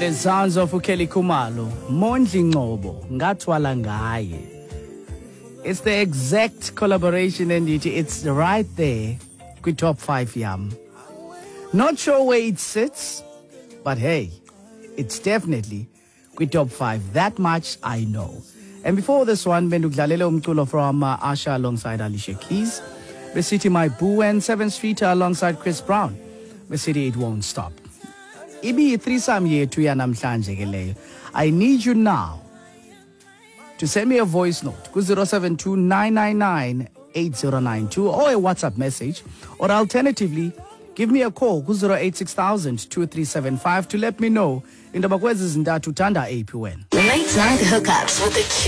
is sounds of Ukeli Kumalo, Mondli Ngobo, Ngatwala Ngaye. It's the exact collaboration and it's right there with Top 5 Yam. Not sure where it sits, but hey, it's definitely with Top 5. That much I know. And before this one, Benduglalele Umtulo from Asha alongside Alicia Keys. The City My Boo and 7th Street alongside Chris Brown. The City It Won't Stop. Ibi 3 year to namhlanje ke. I need you now to send me a voice note ku 072-999-8092 or a WhatsApp message, or alternatively give me a call ku 086-2375 to let me know indaba kwezi zintathu uthanda aphi wena. Late night hookups with the